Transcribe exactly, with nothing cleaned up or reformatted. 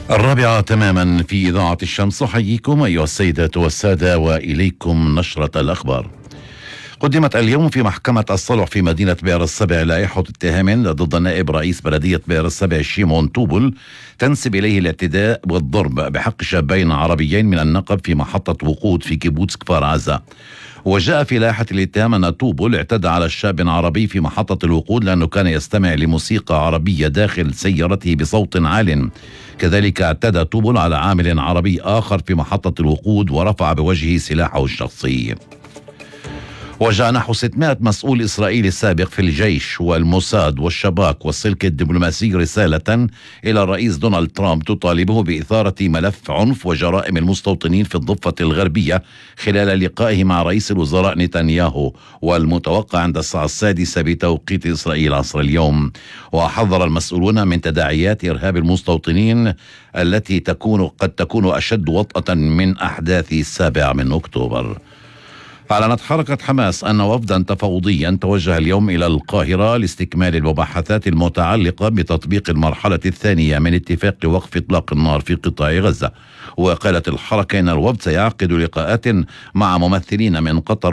الرابعة تماما في إذاعة الشمس. أحييكم أيها السيدات والسادة وإليكم نشرة الأخبار. قدمت اليوم في محكمة الصلح في مدينة بئر السبع لائحة اتهام ضد نائب رئيس بلدية بئر السبع شيمون توبل تنسب إليه الاعتداء والضرب بحق شابين عربيين من النقب في محطة وقود في كيبوتز كفار عزة. وجاء في لائحة الاتهام أن توبل اعتدى على شاب عربي في محطة الوقود لأنه كان يستمع لموسيقى عربية داخل سيارته بصوت عال. كذلك اعتدى توبل على عامل عربي آخر في محطة الوقود ورفع بوجهه سلاحه الشخصي. وجاء نحو ستمائة مسؤول إسرائيلي سابق في الجيش والموساد والشباك والسلك الدبلوماسي رسالة إلى الرئيس دونالد ترامب تطالبه بإثارة ملف عنف وجرائم المستوطنين في الضفة الغربية خلال لقائه مع رئيس الوزراء نتنياهو، والمتوقع عند الساعة السادسة بتوقيت إسرائيل عصر اليوم. وحذر المسؤولون من تداعيات إرهاب المستوطنين التي تكون قد تكون أشد وطأة من أحداث السابع من أكتوبر. أعلنت حركة حماس أن وفدا تفاوضيا توجه اليوم إلى القاهرة لاستكمال المباحثات المتعلقة بتطبيق المرحلة الثانية من اتفاق وقف إطلاق النار في قطاع غزة. وقالت الحركة أن الوفد سيعقد لقاءات مع ممثلين من قطر